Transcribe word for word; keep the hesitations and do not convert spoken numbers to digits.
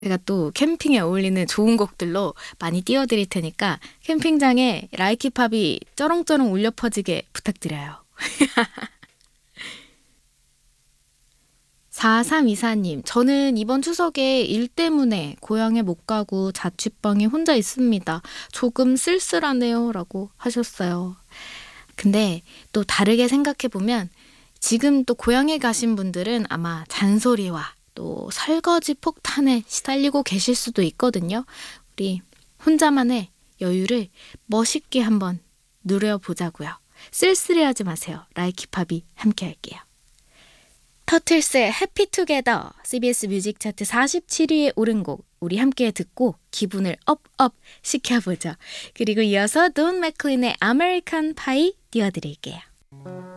제가 또 캠핑에 어울리는 좋은 곡들로 많이 띄워드릴 테니까 캠핑장에 라이키팝이 쩌렁쩌렁 울려 퍼지게 부탁드려요. 사삼이사님, 저는 이번 추석에 일 때문에 고향에 못 가고 자취방에 혼자 있습니다. 조금 쓸쓸하네요. 라고 하셨어요. 근데 또 다르게 생각해보면 지금 또 고향에 가신 분들은 아마 잔소리와 또 설거지 폭탄에 시달리고 계실 수도 있거든요. 우리 혼자만의 여유를 멋있게 한번 누려보자고요. 쓸쓸해하지 마세요. 라이키팝이 함께 할게요. 터틀스의 해피 투게더, 씨비에스 뮤직 차트 사십칠 위에 오른 곡 우리 함께 듣고 기분을 업업 시켜보죠. 그리고 이어서 돈 맥클린의 아메리칸 파이 띄워드릴게요.